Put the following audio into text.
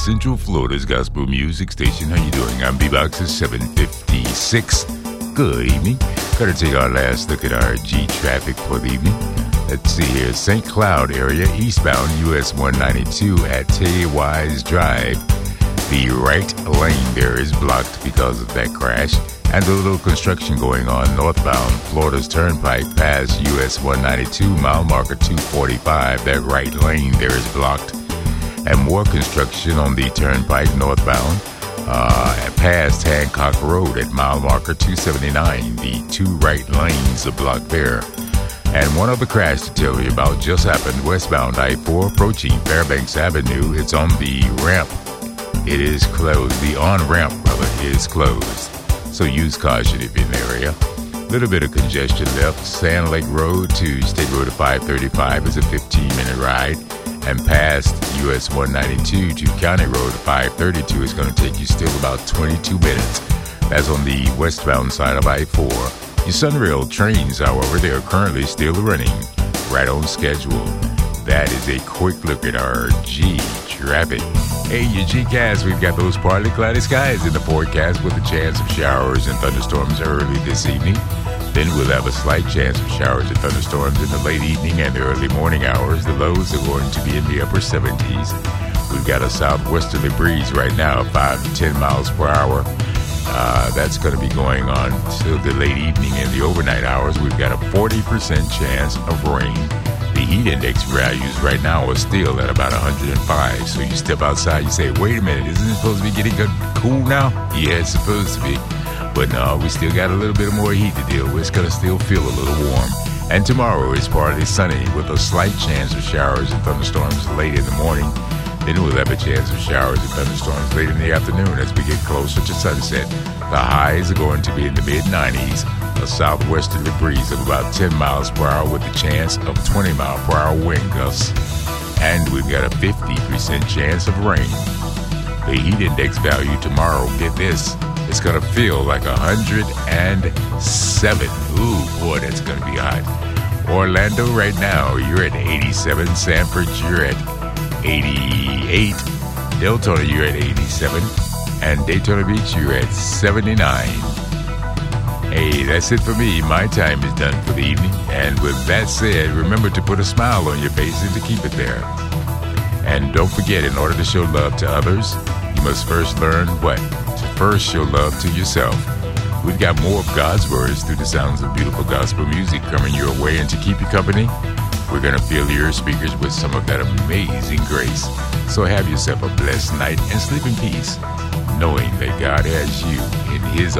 Central Florida's gospel music station. How you doing? I'm B-Box at 7:56. Good evening. Gotta take our last look at our G traffic for the evening. Let's see here. St. Cloud area, eastbound US 192 at Taywise Drive. The right lane there is blocked because of that crash. And a little construction going on northbound Florida's Turnpike past US 192, mile marker 245. That right lane there is blocked. And more construction on the Turnpike northbound past Hancock Road at mile marker 279. The two right lanes are blocked there. And one other crash to tell you about just happened westbound I-4 approaching Fairbanks Avenue. It's on the ramp. It is closed. The on-ramp, rather, is closed. So use caution if you're in the area. Little bit of congestion left. Sand Lake Road to State Road 535 is a 15-minute ride. And past US 192 to County Road 532 is going to take you still about 22 minutes. That's on the westbound side of I-4. Your Sunrail trains, however, they are currently still running right on schedule. That is a quick look at our G traffic. Hey, your G-Cast, we've got those partly cloudy skies in the forecast with a chance of showers and thunderstorms early this evening. Then we'll have a slight chance of showers and thunderstorms in the late evening and the early morning hours. The lows are going to be in the upper 70s. We've got a southwesterly breeze right now, 5 to 10 miles per hour. That's going to be going on till the late evening and the overnight hours. We've got a 40% chance of rain. The heat index values right now are still at about 105. So you step outside, you say, wait a minute, isn't it supposed to be getting cool now? Yeah, it's supposed to be. But no, we still got a little bit more heat to deal with. It's going to still feel a little warm. And tomorrow is partly sunny with a slight chance of showers and thunderstorms late in the morning. Then we'll have a chance of showers and thunderstorms late in the afternoon as we get closer to sunset. The highs are going to be in the mid-90s. A southwesterly breeze of about 10 miles per hour with a chance of 20 mile per hour wind gusts. And we've got a 50% chance of rain. The heat index value tomorrow, get this, it's going to feel like 107. Ooh, boy, that's going to be hot. Orlando right now, you're at 87. Sanford, you're at 88. Deltona, you're at 87. And Daytona Beach, you're at 79. Hey, that's it for me. My time is done for the evening. And with that said, remember to put a smile on your face and to keep it there. And don't forget, in order to show love to others, you must first learn what? To first show love to yourself. We've got more of God's words through the sounds of beautiful gospel music coming your way. And to keep you company, we're going to fill your speakers with some of that amazing grace. So have yourself a blessed night and sleep in peace, knowing that God has you in His